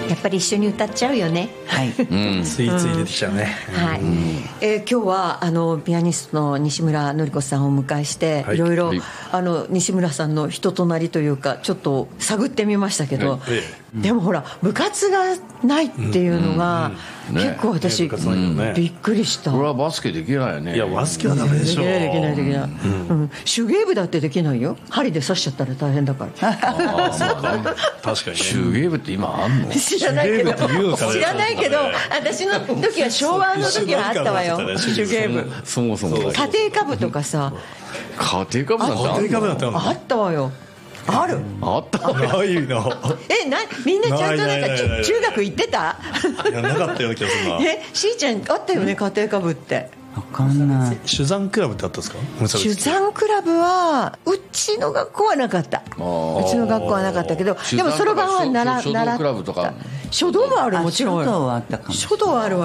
やっぱり一緒に歌っちゃうよね。 はい、 ついつい出てきちゃうね。 はい。今日はピアニストの西村典子さんをお迎えして、いろいろ西村さんの人となりというかちょっと探ってみましたけど、でもほら部活がないっていうのが結構私びっくりした。 これはバスケできないよね。 いやバスケはダメでしょ。 できない手芸部だってできないよ。針で刺しちゃったら大変だから。 確かに手芸部って今あんの？ 知らないけど私の時は昭和の時はあったわよ。手芸部。 そもそも家庭科部とかさ。 家庭科部なんてあったわよ。ある。 あったないの。 みんなちゃんとなんか中学行ってた？ いやなかったような気がするな。 しーちゃんあったよね家庭科部って。 分かんない。 手山クラブってあったんですか？ 手山クラブはうちの学校はなかった。うちの学校はなかったけど、でもそろばんは習った。 書道クラブとか。 書道もある。もちろん書道はあったかも。 書道はあるわよ。